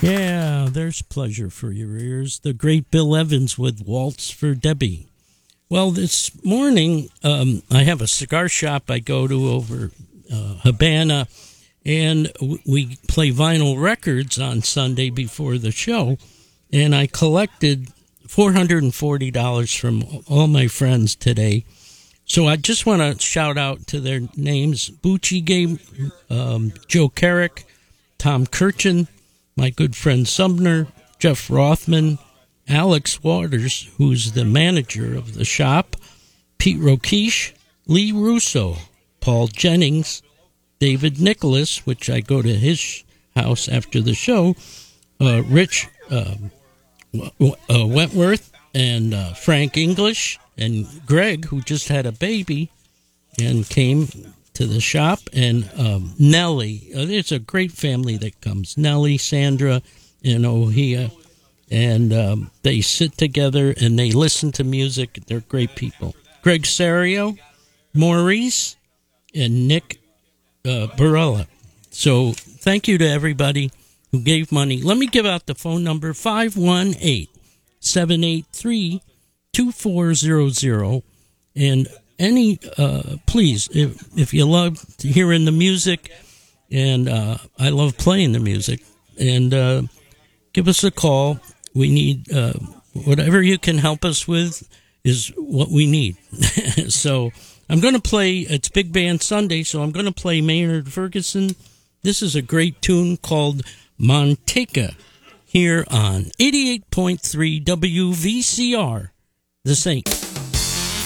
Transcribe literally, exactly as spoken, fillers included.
Yeah, there's pleasure for your ears. The great Bill Evans with Waltz for Debbie. Well, this morning, um, I have a cigar shop I go to over uh, Havana, and w- we play vinyl records on Sunday before the show, and I collected four hundred forty dollars from all my friends today. So I just want to shout out to their names: Bucci Game, um, Joe Carrick, Tom Kirchen, my good friend Sumner, Jeff Rothman, Alex Waters, who's the manager of the shop, Pete Roquiche, Lee Russo, Paul Jennings, David Nicholas, which I go to his house after the show, uh, Rich uh, uh, Wentworth, and uh, Frank English, and Greg, who just had a baby and came to the shop, and um, Nellie. Uh, it's a great family that comes. Nellie, Sandra, and Ohia. And um, they sit together and they listen to music. They're great people. Greg Serio, Maurice, and Nick uh, Barella. So thank you to everybody who gave money. Let me give out the phone number, five one eight, seven eight three, two four zero zero. And any, uh, please, if, if you love hearing the music, and uh, I love playing the music, and uh, give us a call. We need, uh, whatever you can help us with is what we need. So I'm going to play, it's Big Band Sunday, so I'm going to play Maynard Ferguson. This is a great tune called Manteca here on eighty-eight point three W V C R, The Saint.